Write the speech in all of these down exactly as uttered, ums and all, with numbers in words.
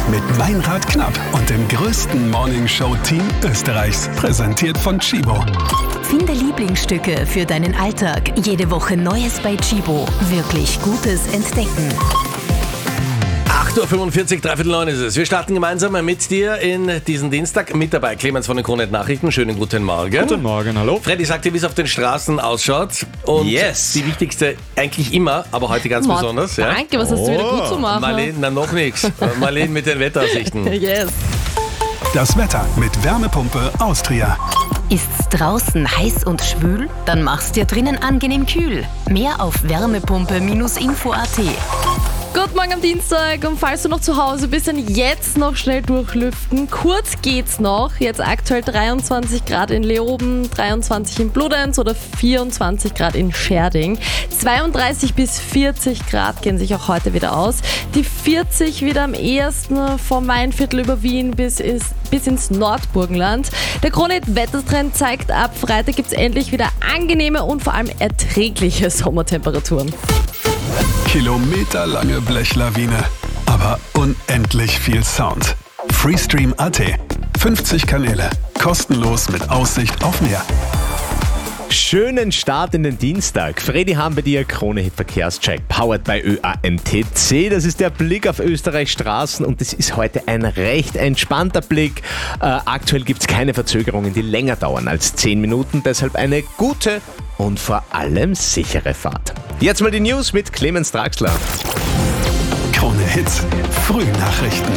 mit Meinrad Knapp und dem größten Morningshow-Team Österreichs. Präsentiert von Chibo. Finde Lieblingsstücke für deinen Alltag. Jede Woche Neues bei Chibo. Wirklich Gutes entdecken. acht Uhr fünfundvierzig, dreiviertel neun ist es. Wir starten gemeinsam mit dir in diesen Dienstag. Mit dabei Clemens von den Krone Nachrichten. Schönen guten Morgen. Guten Morgen, hallo. Freddy sagt dir, wie es auf den Straßen ausschaut. Und yes. Die wichtigste eigentlich immer, aber heute ganz Mord. besonders. Ja? Danke, was hast du wieder gut zu machen? Marlene, na noch nichts. Marlene mit den Wetteraussichten. Yes. Das Wetter mit Wärmepumpe Austria. Ist's draußen heiß und schwül? Dann mach's dir drinnen angenehm kühl. Mehr auf wärmepumpe Bindestrich info punkt at. Guten Morgen am Dienstag und falls du noch zu Hause bist, dann jetzt noch schnell durchlüften. Kurz geht's noch. Jetzt aktuell dreiundzwanzig Grad in Leoben, dreiundzwanzig in Bludenz oder vierundzwanzig Grad in Scherding. zweiunddreißig bis vierzig Grad gehen sich auch heute wieder aus. Die vierzig wieder am ehesten vom Weinviertel über Wien bis, ins, bis ins Nordburgenland. Der Krone-Wettertrend zeigt, ab Freitag gibt's endlich wieder angenehme und vor allem erträgliche Sommertemperaturen. Kilometerlange Blechlawine, aber unendlich viel Sound. Freestream punkt at. fünfzig Kanäle, kostenlos mit Aussicht auf Meer. Schönen Start in den Dienstag. Freddy haben bei dir Krone-Hit Verkehrscheck, powered by Ö A N T C. Das ist der Blick auf Österreichs Straßen und das ist heute ein recht entspannter Blick. Äh, aktuell gibt es keine Verzögerungen, die länger dauern als zehn Minuten. Deshalb eine gute und vor allem sichere Fahrt. Jetzt mal die News mit Clemens Draxler. Krone Hits, Frühnachrichten.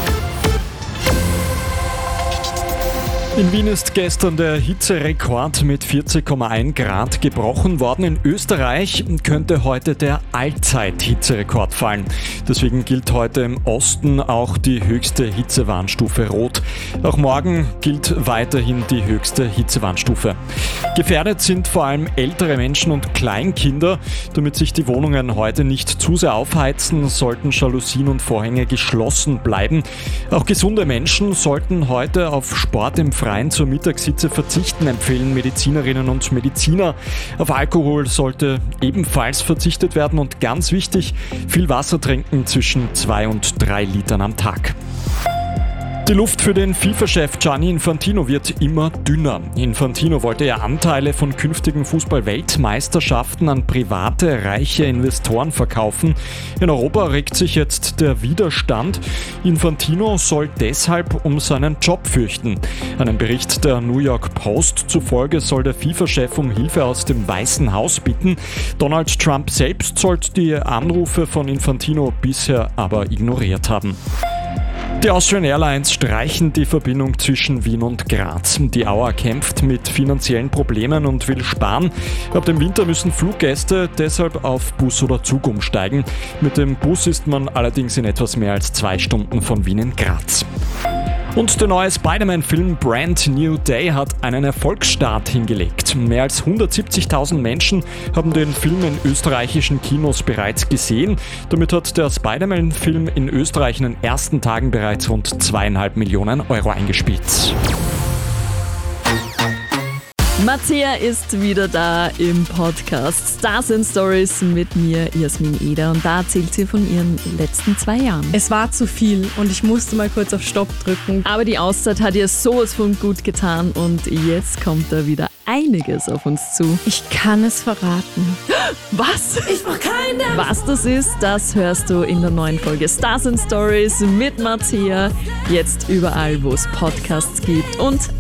In Wien ist gestern der Hitzerekord mit vierzig Komma eins Grad gebrochen worden. In Österreich könnte heute der Allzeit-Hitzerekord fallen. Deswegen gilt heute im Osten auch die höchste Hitzewarnstufe Rot. Auch morgen gilt weiterhin die höchste Hitzewarnstufe. Gefährdet sind vor allem ältere Menschen und Kleinkinder. Damit sich die Wohnungen heute nicht zu sehr aufheizen, sollten Jalousien und Vorhänge geschlossen bleiben. Auch gesunde Menschen sollten heute auf Sport im Freien zur Mittagshitze verzichten, empfehlen Medizinerinnen und Mediziner. Auf Alkohol sollte ebenfalls verzichtet werden und ganz wichtig, viel Wasser trinken, zwischen zwei und drei Litern am Tag. Die Luft für den FIFA-Chef Gianni Infantino wird immer dünner. Infantino wollte ja Anteile von künftigen Fußball-Weltmeisterschaften an private, reiche Investoren verkaufen. In Europa regt sich jetzt der Widerstand. Infantino soll deshalb um seinen Job fürchten. Einem Bericht der New York Post zufolge soll der FIFA-Chef um Hilfe aus dem Weißen Haus bitten. Donald Trump selbst soll die Anrufe von Infantino bisher aber ignoriert haben. Die Austrian Airlines streichen die Verbindung zwischen Wien und Graz. Die Auer kämpft mit finanziellen Problemen und will sparen. Ab dem Winter müssen Fluggäste deshalb auf Bus oder Zug umsteigen. Mit dem Bus ist man allerdings in etwas mehr als zwei Stunden von Wien in Graz. Und der neue Spider-Man-Film Brand New Day hat einen Erfolgsstart hingelegt. Mehr als hundertsiebzigtausend Menschen haben den Film in österreichischen Kinos bereits gesehen. Damit hat der Spider-Man-Film in Österreich in den ersten Tagen bereits rund zweieinhalb Millionen Euro eingespielt. Mattea ist wieder da im Podcast Stars and Stories mit mir, Jasmin Eder. Und da erzählt sie von ihren letzten zwei Jahren. Es war zu viel und ich musste mal kurz auf Stopp drücken. Aber die Auszeit hat ihr sowas von gut getan und jetzt kommt da wieder einiges auf uns zu. Ich kann es verraten. Was? Ich brauch keinen. Was das ist, das hörst du in der neuen Folge Stars and Stories mit Mattea. Jetzt überall, wo es Podcasts gibt und